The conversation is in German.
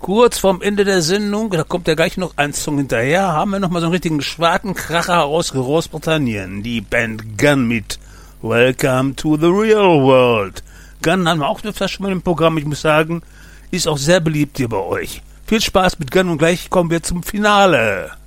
Kurz vorm Ende der Sendung, da kommt ja gleich noch ein Song hinterher, haben wir noch mal so einen richtigen Schwartenkracher aus Großbritannien. Die Band Gun mit Welcome to the Real World. Gun haben wir auch öfters schon mal im Programm, ich muss sagen, ist auch sehr beliebt hier bei euch. Viel Spaß mit Gun und gleich kommen wir zum Finale.